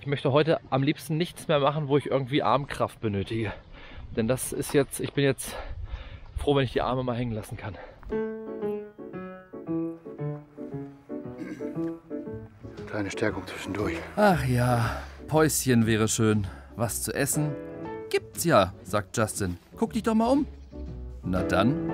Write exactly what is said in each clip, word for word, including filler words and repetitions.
möchte heute am liebsten nichts mehr machen, wo ich irgendwie Armkraft benötige. Denn das ist jetzt, ich bin jetzt froh, wenn ich die Arme mal hängen lassen kann. Kleine Stärkung zwischendurch. Ach ja, Päuschen wäre schön. Was zu essen gibt's ja, sagt Justin. Guck dich doch mal um. Na dann.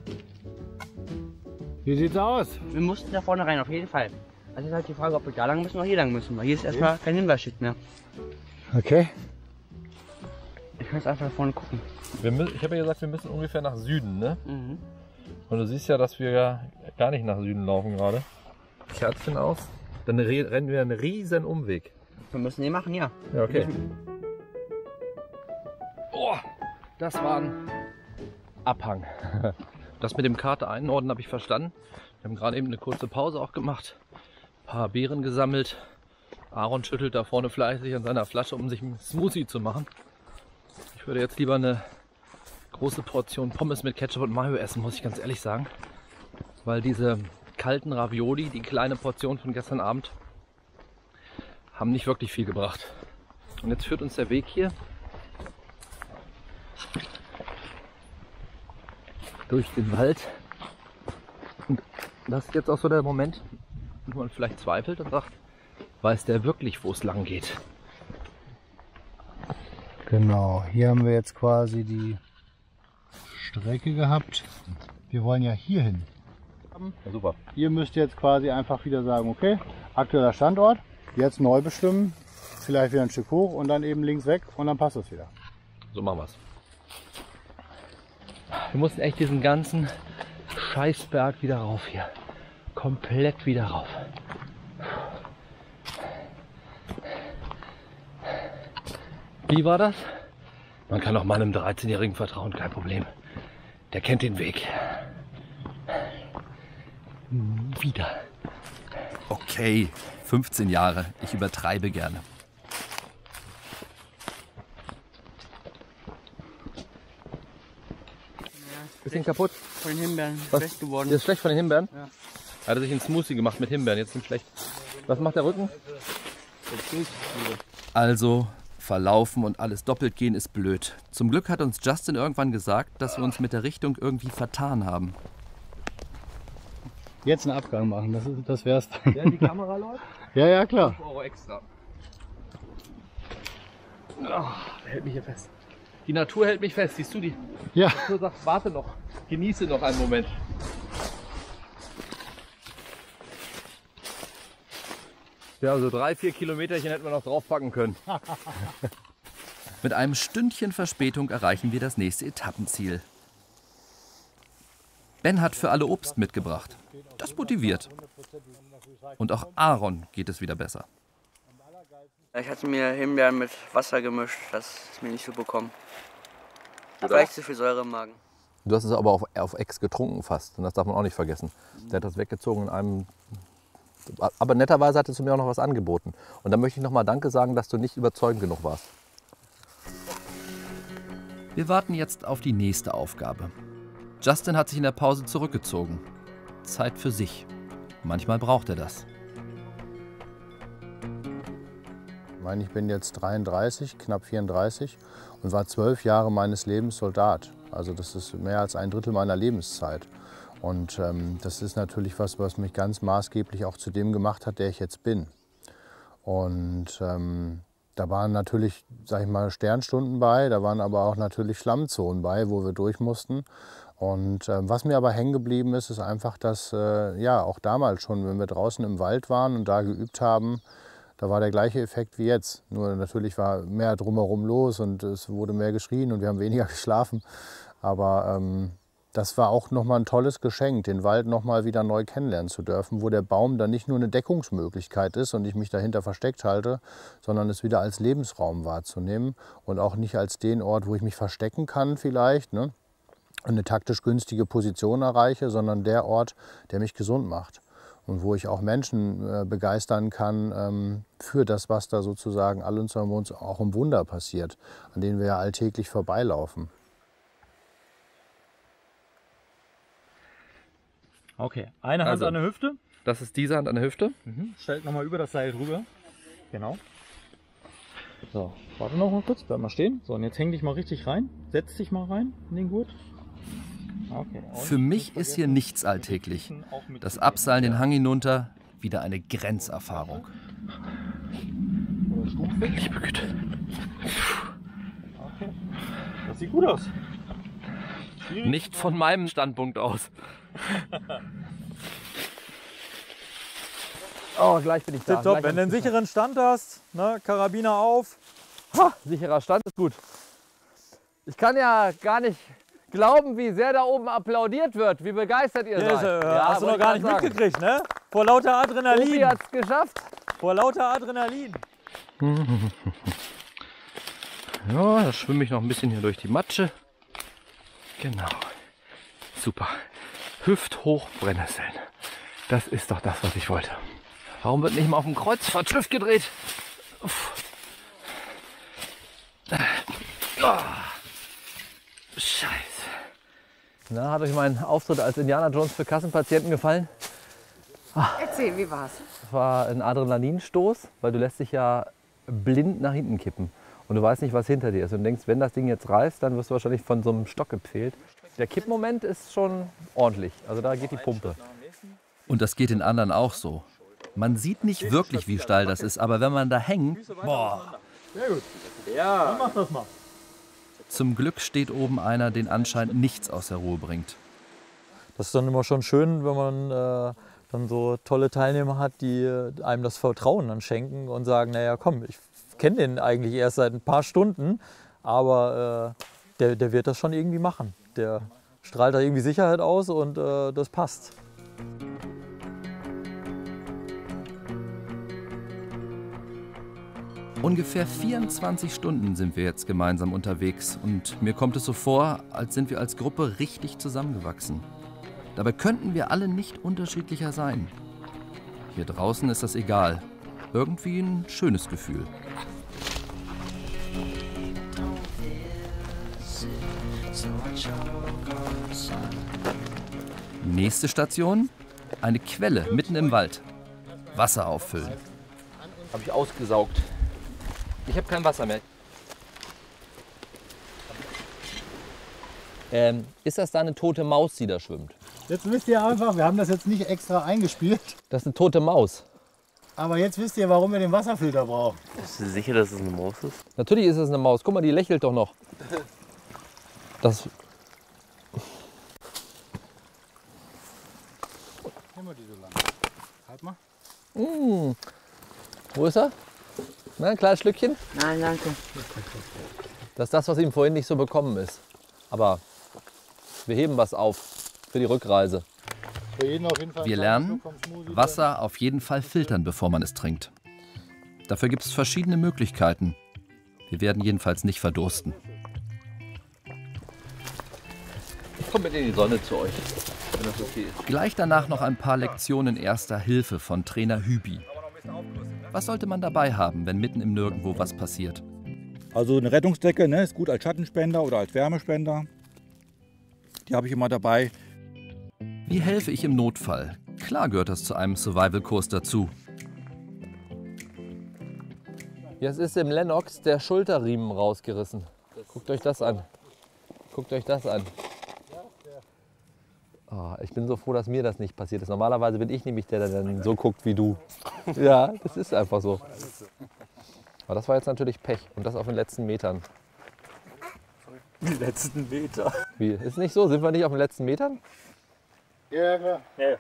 Wie sieht's aus? Wir mussten da vorne rein, auf jeden Fall. Also ist halt die Frage, ob wir da lang müssen oder hier lang müssen. Weil hier ist erstmal kein Hinweisschild mehr. Okay. Ich kann jetzt einfach da vorne gucken. Wir müssen, ich habe ja gesagt, wir müssen ungefähr nach Süden, ne? Mhm. Und du siehst ja, dass wir ja gar nicht nach Süden laufen gerade. Kerzchen aus. Dann rennen wir einen riesen Umweg. Wir müssen den machen, ja. Ja, okay. Oh, das war ein Abhang. Das mit dem Karte einordnen habe ich verstanden. Wir haben gerade eben eine kurze Pause auch gemacht. Ein paar Beeren gesammelt. Aaron schüttelt da vorne fleißig an seiner Flasche, um sich einen Smoothie zu machen. Ich würde jetzt lieber eine große Portion Pommes mit Ketchup und Mayo essen, muss ich ganz ehrlich sagen. Weil diese kalten Ravioli, die kleine Portion von gestern Abend, haben nicht wirklich viel gebracht. Und jetzt führt uns der Weg hier durch den Wald. Und das ist jetzt auch so der Moment, wo man vielleicht zweifelt und sagt, weiß der wirklich, wo es lang geht? Genau, hier haben wir jetzt quasi die Strecke gehabt. Wir wollen ja hier hin. Ja, super. Ihr müsst jetzt quasi einfach wieder sagen, okay, aktueller Standort, jetzt neu bestimmen, vielleicht wieder ein Stück hoch und dann eben links weg und dann passt es wieder. So machen wir es. Wir mussten echt diesen ganzen Scheißberg wieder rauf hier. Komplett wieder rauf. Wie war das? Man kann auch mal einem dreizehnjährigen vertrauen, kein Problem. Der kennt den Weg. Wieder. Okay, fünfzehn Jahre. Ich übertreibe gerne. Bisschen kaputt. Von den Himbeeren Was? schlecht geworden. Der ist schlecht von den Himbeeren? Ja. Er hat sich einen Smoothie gemacht mit Himbeeren, jetzt sind schlecht. Was macht der Rücken? Also, verlaufen und alles doppelt gehen ist blöd. Zum Glück hat uns Justin irgendwann gesagt, dass wir uns mit der Richtung irgendwie vertan haben. Jetzt einen Abgang machen, das, ist, das wär's. Während die Kamera läuft? Ja, ja, klar. fünf Euro extra. Oh, der hält mich hier fest. Die Natur hält mich fest, siehst du die? Ja. Die Natur sagt, warte noch, genieße noch einen Moment. Ja, also drei, vier Kilometerchen hätten wir noch draufpacken können. Mit einem Stündchen Verspätung erreichen wir das nächste Etappenziel. Ben hat für alle Obst mitgebracht. Das motiviert. Und auch Aaron geht es wieder besser. Ich hatte mir Himbeeren mit Wasser gemischt, das ist mir nicht so bekommen. Vielleicht zu viel Säure im Magen. Du hast es aber auf, auf Ex getrunken fast. Und das darf man auch nicht vergessen. Der hat das weggezogen in einem... Aber netterweise hattest du mir auch noch was angeboten. Und da möchte ich noch mal Danke sagen, dass du nicht überzeugend genug warst. Wir warten jetzt auf die nächste Aufgabe. Justin hat sich in der Pause zurückgezogen. Zeit für sich. Manchmal braucht er das. Ich meine, ich bin jetzt dreiunddreißig, knapp vierunddreißig und war zwölf Jahre meines Lebens Soldat. Also das ist mehr als ein Drittel meiner Lebenszeit. Und ähm, das ist natürlich was, was mich ganz maßgeblich auch zu dem gemacht hat, der ich jetzt bin. Und ähm, da waren natürlich, sag ich mal, Sternstunden bei, da waren aber auch natürlich Schlammzonen bei, wo wir durch mussten. Und äh, was mir aber hängen geblieben ist, ist einfach, dass äh, ja auch damals schon, wenn wir draußen im Wald waren und da geübt haben, da war der gleiche Effekt wie jetzt. Nur natürlich war mehr drumherum los und es wurde mehr geschrien und wir haben weniger geschlafen. Aber ähm, das war auch nochmal ein tolles Geschenk, den Wald nochmal wieder neu kennenlernen zu dürfen, wo der Baum dann nicht nur eine Deckungsmöglichkeit ist und ich mich dahinter versteckt halte, sondern es wieder als Lebensraum wahrzunehmen und auch nicht als den Ort, wo ich mich verstecken kann vielleicht, ne, und eine taktisch günstige Position erreiche, sondern der Ort, der mich gesund macht und wo ich auch Menschen äh, begeistern kann ähm, für das, was da sozusagen all uns auch im Wunder passiert, an denen wir ja alltäglich vorbeilaufen. Okay, eine Hand Also, an der Hüfte. Das ist diese Hand an der Hüfte. Mhm. Stellt nochmal über das Seil drüber. Genau. So, warte noch mal kurz, bleib mal stehen. So, und jetzt häng dich mal richtig rein. Setz dich mal rein in den Gurt. Okay. Für mich ist hier nichts alltäglich. Das Abseilen den Hang hinunter, wieder eine Grenzerfahrung. Liebe Güte. Okay. Das sieht gut aus. Nicht von meinem Standpunkt aus. Oh, gleich bin ich da. Tipptopp, wenn du einen sicheren Stand hast, ne, Karabiner auf. Ha, sicherer Stand ist gut. Ich kann ja gar nicht glauben, wie sehr da oben applaudiert wird, wie begeistert ihr Ja, seid. äh, hast du noch gar nicht sagen. mitgekriegt, ne? Vor lauter Adrenalin. Opi hat's geschafft. Vor lauter Adrenalin. Ja, da schwimme ich noch ein bisschen hier durch die Matsche. Genau. Super. Hüfthoch Brennnesseln. Das ist doch das, was ich wollte. Warum wird nicht mal auf dem Kreuzfahrtschiff gedreht? Uff. Oh. Scheiße. Na, hat euch mein Auftritt als Indiana Jones für Kassenpatienten gefallen? Erzähl, wie war's? Es war ein Adrenalinstoß, weil du lässt dich ja blind nach hinten kippen. Und du weißt nicht, was hinter dir ist. Und du denkst, wenn das Ding jetzt reißt, dann wirst du wahrscheinlich von so einem Stock gepfählt. Der Kippmoment ist schon ordentlich. Also da geht die Pumpe. Und das geht den anderen auch so. Man sieht nicht wirklich, wie steil das ist, aber wenn man da hängt, boah. Sehr gut. Ja. Dann mach das mal. Zum Glück steht oben einer, den anscheinend nichts aus der Ruhe bringt. Das ist dann immer schon schön, wenn man äh, dann so tolle Teilnehmer hat, die äh, einem das Vertrauen dann schenken und sagen, naja komm, ich kenne den eigentlich erst seit ein paar Stunden, aber äh, der, der wird das schon irgendwie machen. Der strahlt da irgendwie Sicherheit aus und äh, das passt. Ungefähr vierundzwanzig Stunden sind wir jetzt gemeinsam unterwegs und mir kommt es so vor, als sind wir als Gruppe richtig zusammengewachsen. Dabei könnten wir alle nicht unterschiedlicher sein. Hier draußen ist das egal. Irgendwie ein schönes Gefühl. Nächste Station, eine Quelle mitten im Wald. Wasser auffüllen. Habe ich ausgesaugt. Ich habe kein Wasser mehr. Ähm, ist das da eine tote Maus, die da schwimmt? Jetzt wisst ihr einfach, wir haben das jetzt nicht extra eingespielt, Das ist eine tote Maus. aber jetzt wisst ihr, warum wir den Wasserfilter brauchen. Bist du sicher, dass es eine Maus ist? Natürlich ist es eine Maus. Guck mal, die lächelt doch noch. Das. Nehmen wir die so lang. Halt mal. Mmh. Wo ist er? Na, ein kleines Schlückchen? Nein, danke. Das ist das, was ihm vorhin nicht so bekommen ist. Aber wir heben was auf für die Rückreise. Für jeden auf jeden Fall Wir einen lernen, Schluck vom Smoothie. Wasser auf jeden Fall filtern, bevor man es trinkt. Dafür gibt es verschiedene Möglichkeiten. Wir werden jedenfalls nicht verdursten. Ich komme mit in die Sonne zu euch, wenn das okay ist. Gleich danach noch ein paar Lektionen Erster Hilfe von Trainer Hübi. Was sollte man dabei haben, wenn mitten im Nirgendwo was passiert? Also eine Rettungsdecke, ne, ist gut als Schattenspender oder als Wärmespender. Die habe ich immer dabei. Wie helfe ich im Notfall? Klar gehört das zu einem Survival-Kurs dazu. Jetzt ist im Lennox der Schulterriemen rausgerissen. Guckt euch das an. Guckt euch das an. Oh, ich bin so froh, dass mir das nicht passiert ist. Normalerweise bin ich nämlich der, der dann so guckt wie du. Ja, das ist einfach so. Aber das war jetzt natürlich Pech. Und das auf den letzten Metern. Die letzten Meter. Wie? Ist nicht so? Sind wir nicht auf den letzten Metern? Ja, klar. Nee.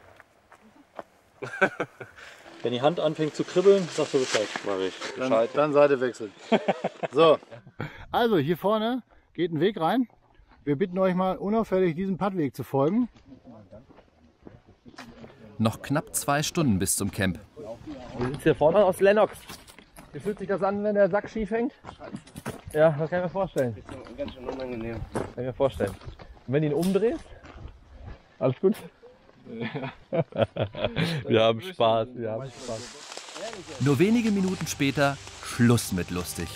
Wenn die Hand anfängt zu kribbeln, sagst du Bescheid. Mach ich. Dann, dann Seite wechseln. So, also hier vorne geht ein Weg rein. Wir bitten euch mal unauffällig diesem Paddweg zu folgen. Noch knapp zwei Stunden bis zum Camp. Wir sind hier vorne aus Lennox. Wie fühlt sich das an, wenn der Sack schief hängt? Ja, das kann ich mir vorstellen. Ganz schön unangenehm. Kann ich mir vorstellen. Und wenn du ihn umdrehst? Alles gut? Wir haben Spaß, wir haben Spaß. Nur wenige Minuten später Schluss mit lustig.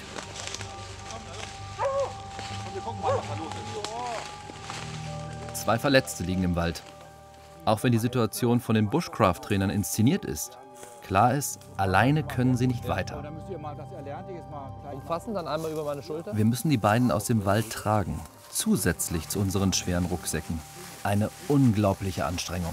Zwei Verletzte liegen im Wald. Auch wenn die Situation von den Bushcraft-Trainern inszeniert ist, Klar ist, alleine können sie nicht weiter. Umfassen, dann einmal über meine Schulter. Wir müssen die beiden aus dem Wald tragen, zusätzlich zu unseren schweren Rucksäcken. Eine unglaubliche Anstrengung.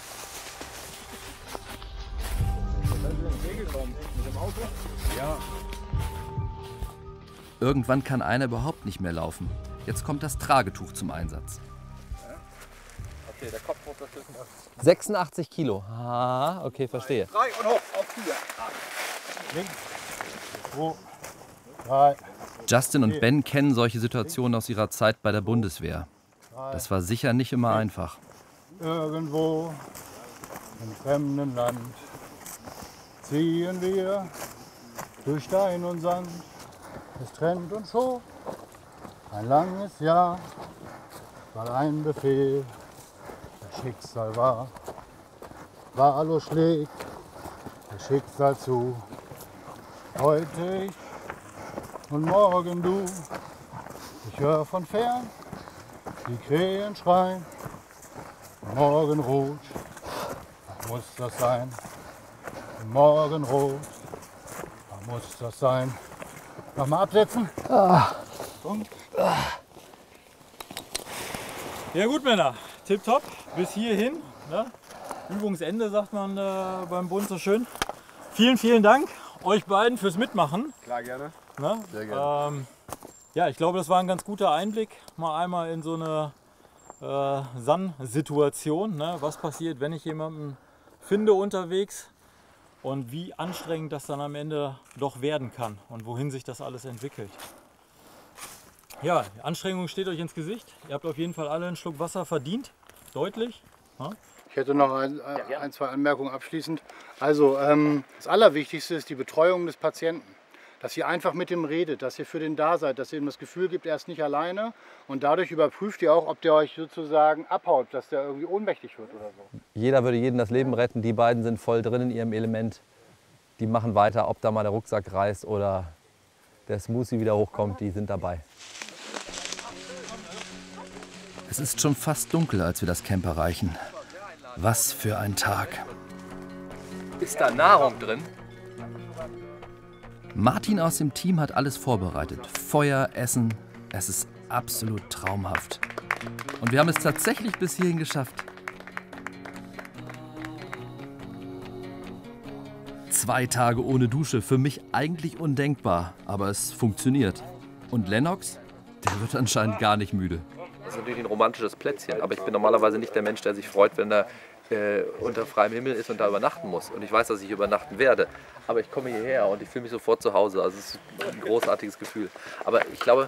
Irgendwann kann einer überhaupt nicht mehr laufen. Jetzt kommt das Tragetuch zum Einsatz. Okay, der Kopf muss dazwischen. sechsundachtzig Kilo. Ah, okay, verstehe. Drei und hoch auf vier. Links, zwei, drei. Justin und Ben kennen solche Situationen aus ihrer Zeit bei der Bundeswehr. Das war sicher nicht immer einfach. Irgendwo im fremden Land ziehen wir durch Stein und Sand. Es trennt uns schon ein langes Jahr, weil ein Befehl das Schicksal war. Wahllos schlägt das Schicksal zu. Heute ich und morgen du. Ich höre von fern die Krähen schreien. Morgenrot, was muss das sein? Morgenrot, was muss das sein? Nochmal absetzen. Ah. Und Ja gut, Männer, tipptopp, bis hierhin. Ne? Übungsende, sagt man äh, beim Bund so schön. Vielen, vielen Dank euch beiden fürs Mitmachen. Klar, gerne. Ne? Sehr gerne. Ähm, ja, ich glaube, das war ein ganz guter Einblick, mal einmal in so eine äh, San-Situation. Ne? Was passiert, wenn ich jemanden finde unterwegs und wie anstrengend das dann am Ende doch werden kann und wohin sich das alles entwickelt. Ja, die Anstrengung steht euch ins Gesicht. Ihr habt auf jeden Fall alle einen Schluck Wasser verdient, deutlich. Ja? ich hätte noch ein, ein, zwei Anmerkungen abschließend. Also ähm, das Allerwichtigste ist die Betreuung des Patienten. Dass ihr einfach mit ihm redet, dass ihr für den da seid, dass ihr ihm das Gefühl gibt, er ist nicht alleine. Und dadurch überprüft ihr auch, ob der euch sozusagen abhaut, dass der irgendwie ohnmächtig wird oder so. Jeder würde jedem das Leben retten. Die beiden sind voll drin in ihrem Element. Die machen weiter, ob da mal der Rucksack reißt oder der Smoothie wieder hochkommt, die sind dabei. Es ist schon fast dunkel, als wir das Camp erreichen. Was für ein Tag. Ist da Nahrung drin? Martin aus dem Team hat alles vorbereitet. Feuer, Essen. Es ist absolut traumhaft. Und wir haben es tatsächlich bis hierhin geschafft. Zwei Tage ohne Dusche, für mich eigentlich undenkbar. Aber es funktioniert. Und Lennox, der wird anscheinend gar nicht müde. Das ist natürlich ein romantisches Plätzchen, aber ich bin normalerweise nicht der Mensch, der sich freut, wenn er äh, unter freiem Himmel ist und da übernachten muss. Und ich weiß, dass ich übernachten werde. Aber ich komme hierher und ich fühle mich sofort zu Hause. Also es ist ein großartiges Gefühl. Aber ich glaube...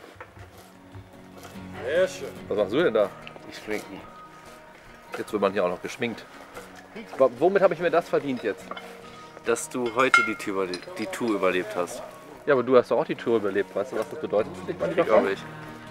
Sehr schön. Was machst du denn da? Ich schminken. Jetzt wird man hier auch noch geschminkt. Aber womit habe ich mir das verdient jetzt? Dass du heute die Tour, die Tour überlebt hast. Ja, aber du hast doch auch die Tour überlebt. Weißt du, was das bedeutet für dich, mein lieber Freund? Glaube ich.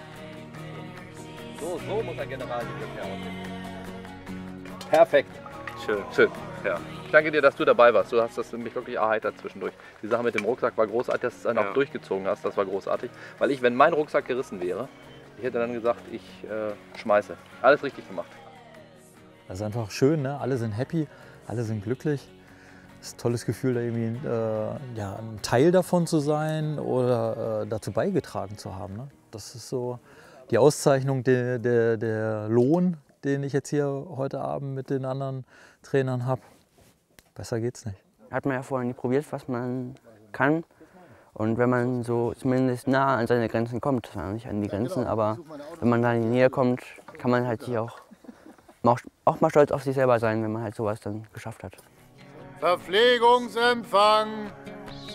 So, so muss ein Generalsekretär aussehen. Perfekt. Schön. Schön. Ja. Ich danke dir, dass du dabei warst. Du hast das mich wirklich erheitert zwischendurch. Die Sache mit dem Rucksack war großartig, dass du es dann Ja. auch durchgezogen hast. Das war großartig. Weil ich, wenn mein Rucksack gerissen wäre, ich hätte dann gesagt, ich äh, schmeiße. Alles richtig gemacht. Das ist einfach schön, ne? Alle sind happy, alle sind glücklich. Es ist ein tolles Gefühl, da irgendwie äh, ja, ein Teil davon zu sein oder äh, dazu beigetragen zu haben. Ne? Das ist so die Auszeichnung, der, der, der Lohn, den ich jetzt hier heute Abend mit den anderen Trainern habe. Besser geht's nicht. Hat man ja vorher nie probiert, was man kann. Und wenn man so zumindest nah an seine Grenzen kommt, zwar nicht an die Grenzen, aber wenn man da in die Nähe kommt, kann man halt sich auch, auch mal stolz auf sich selber sein, wenn man halt sowas dann geschafft hat. Verpflegungsempfang